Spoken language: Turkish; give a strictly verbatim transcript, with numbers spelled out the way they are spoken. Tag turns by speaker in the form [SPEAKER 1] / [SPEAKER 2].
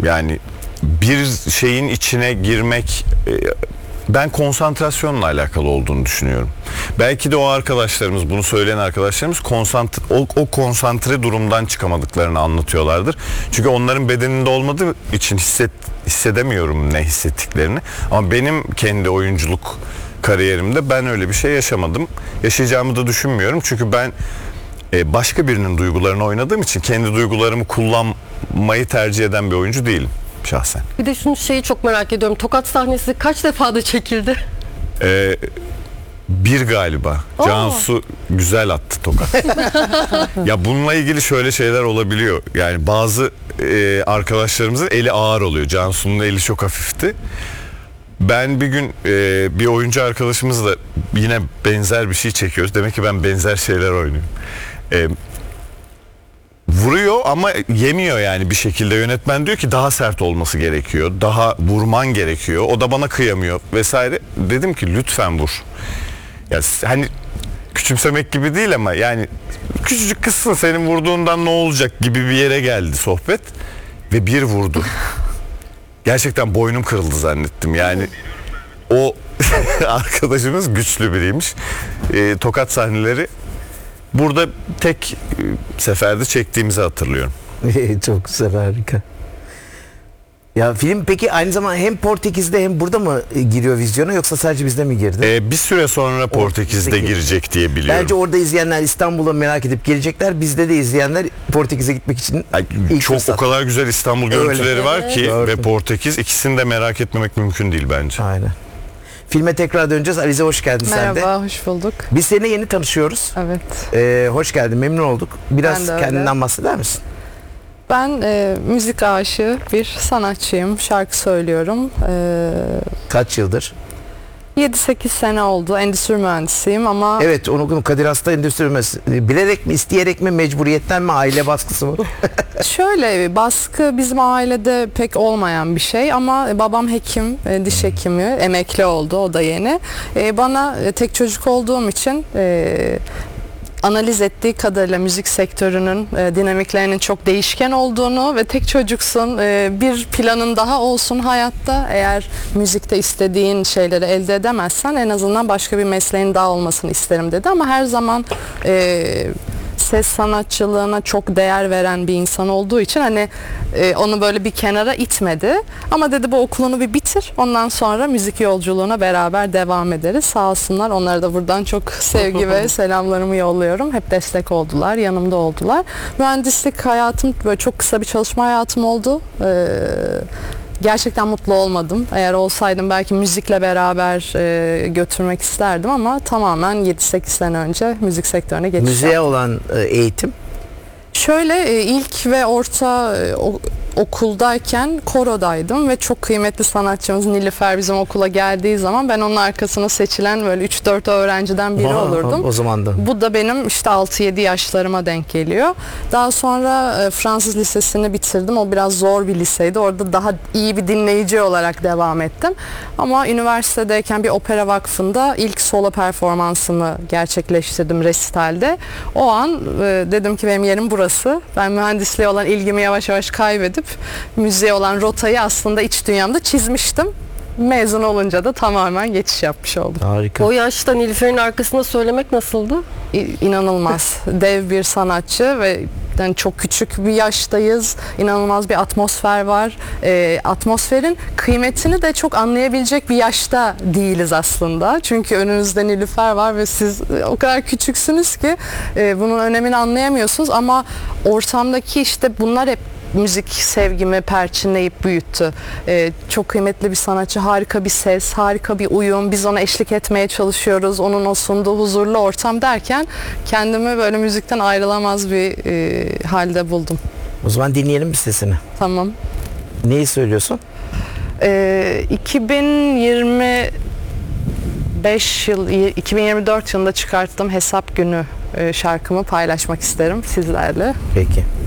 [SPEAKER 1] Yani bir şeyin içine girmek, ben konsantrasyonla alakalı olduğunu düşünüyorum. Belki de o arkadaşlarımız, bunu söyleyen arkadaşlarımız konsantre, o, o konsantre durumdan çıkamadıklarını anlatıyorlardır. Çünkü onların bedeninde olmadığı için hisset, hissedemiyorum ne hissettiklerini. Ama benim kendi oyunculuk kariyerimde ben öyle bir şey yaşamadım. Yaşayacağımı da düşünmüyorum. Çünkü ben başka birinin duygularını oynadığım için kendi duygularımı kullanmayı tercih eden bir oyuncu değilim şahsen.
[SPEAKER 2] Bir de şunu şeyi çok merak ediyorum. Tokat sahnesi kaç defa da çekildi?
[SPEAKER 1] Ee, bir galiba.
[SPEAKER 2] Oo.
[SPEAKER 1] Cansu güzel attı tokat. Ya bununla ilgili şöyle şeyler olabiliyor. Yani bazı e, arkadaşlarımızın eli ağır oluyor. Cansu'nun eli çok hafifti. Ben bir gün e, bir oyuncu arkadaşımızla yine benzer bir şey çekiyoruz. Demek ki ben benzer şeyler oynuyorum. E, vuruyor ama yemiyor yani bir şekilde. Yönetmen diyor ki daha sert olması gerekiyor. Daha vurman gerekiyor. O da bana kıyamıyor vesaire. Dedim ki lütfen vur. Ya hani küçümsemek gibi değil ama yani küçücük kızsın, senin vurduğundan ne olacak gibi bir yere geldi sohbet. Ve bir vurdu. Gerçekten boynum kırıldı zannettim. Yani o arkadaşımız güçlü biriymiş. E, tokat sahneleri burada tek seferde çektiğimizi hatırlıyorum.
[SPEAKER 3] Çok güzel, harika. Ya film peki aynı zamanda hem Portekiz'de hem burada mı giriyor vizyona, yoksa sadece bizde mi girdi?
[SPEAKER 1] Ee, bir süre sonra Portekiz'de girecek diye biliyorum.
[SPEAKER 3] Bence orada izleyenler İstanbul'a merak edip gelecekler. Bizde de izleyenler Portekiz'e gitmek için
[SPEAKER 1] Ay,
[SPEAKER 3] ilk
[SPEAKER 1] çok
[SPEAKER 3] fırsat.
[SPEAKER 1] O kadar güzel İstanbul görüntüleri
[SPEAKER 3] Öyle.
[SPEAKER 1] var ki
[SPEAKER 3] Evet.
[SPEAKER 1] ve Portekiz, ikisini de merak etmemek mümkün değil bence.
[SPEAKER 3] Aynen. Filme tekrar döneceğiz. Alize hoş geldin.
[SPEAKER 4] Merhaba,
[SPEAKER 3] sen de.
[SPEAKER 4] hoş bulduk.
[SPEAKER 3] Biz seninle yeni tanışıyoruz.
[SPEAKER 4] Evet.
[SPEAKER 3] Ee, hoş geldin, memnun olduk. Biraz
[SPEAKER 4] Ben de öyle.
[SPEAKER 3] kendinden bahseder misin?
[SPEAKER 4] Ben e, müzik aşığı bir sanatçıyım. Şarkı söylüyorum. E,
[SPEAKER 3] Kaç yıldır?
[SPEAKER 4] yedi sekiz sene oldu. Endüstri mühendisiyim ama...
[SPEAKER 3] Evet, onu Kadir Has'ta endüstri mühendisi. Bilerek mi, isteyerek mi, mecburiyetten mi, aile baskısı mı?
[SPEAKER 4] Şöyle, baskı bizim ailede pek olmayan bir şey ama babam hekim, e, diş hekimi, emekli oldu, o da yeni. E, bana e, tek çocuk olduğum için... E, analiz ettiği kadarıyla müzik sektörünün e, dinamiklerinin çok değişken olduğunu ve tek çocuksun, e, bir planın daha olsun hayatta, eğer müzikte istediğin şeyleri elde edemezsen en azından başka bir mesleğin daha olmasını isterim dedi. Ama her zaman e, ses sanatçılığına çok değer veren bir insan olduğu için hani e, onu böyle bir kenara itmedi. Ama dedi bu okulunu bir bitir, ondan sonra müzik yolculuğuna beraber devam ederiz. Sağ olsunlar, onlara da buradan çok sevgi ve selamlarımı yolluyorum. Hep destek oldular, yanımda oldular. Mühendislik hayatım böyle çok kısa bir çalışma hayatım oldu. Ee, Gerçekten mutlu olmadım. Eğer olsaydım belki müzikle beraber e, götürmek isterdim ama tamamen yedi sekiz sene önce müzik sektörüne geçiş
[SPEAKER 3] Müziğe
[SPEAKER 4] yaptım.
[SPEAKER 3] olan e, eğitim?
[SPEAKER 4] Şöyle e, ilk ve orta e, o, okuldayken korodaydım ve çok kıymetli sanatçımız Nilüfer bizim okula geldiği zaman ben onun arkasına seçilen böyle üç dört öğrenciden biri
[SPEAKER 3] Aa,
[SPEAKER 4] olurdum.
[SPEAKER 3] O zaman da.
[SPEAKER 4] Bu da benim işte altı yedi yaşlarıma denk geliyor. Daha sonra e, Fransız lisesini bitirdim. O biraz zor bir liseydi. Orada daha iyi bir dinleyici olarak devam ettim. Ama üniversitedeyken bir opera vakfında ilk solo performansımı gerçekleştirdim resitalde. O an e, dedim ki benim yerim burası. Ben mühendisliğe olan ilgimi yavaş yavaş kaybedip müziğe olan rotayı aslında iç dünyamda çizmiştim. Mezun olunca da tamamen geçiş yapmış oldum.
[SPEAKER 3] Harika.
[SPEAKER 2] O yaşta Nilüfer'in arkasında söylemek nasıldı?
[SPEAKER 4] İ- İnanılmaz. Dev bir sanatçı ve yani çok küçük bir yaştayız. İnanılmaz bir atmosfer var. E, atmosferin kıymetini de çok anlayabilecek bir yaşta değiliz aslında. Çünkü önünüzde Nilüfer var ve siz o kadar küçüksünüz ki e, bunun önemini anlayamıyorsunuz ama ortamdaki işte bunlar hep müzik sevgimi perçinleyip büyüttü. Ee, çok kıymetli bir sanatçı, harika bir ses, harika bir uyum. Biz ona eşlik etmeye çalışıyoruz. Onun o sunduğu huzurlu ortam derken kendimi böyle müzikten ayrılamaz bir e, halde buldum.
[SPEAKER 3] O zaman dinleyelim bir sesini.
[SPEAKER 4] Tamam.
[SPEAKER 3] Neyi söylüyorsun?
[SPEAKER 4] Ee, iki bin yirmi beş yıl, iki bin yirmi dört yılında çıkarttığım Hesap Günü e, şarkımı paylaşmak isterim sizlerle.
[SPEAKER 3] Peki.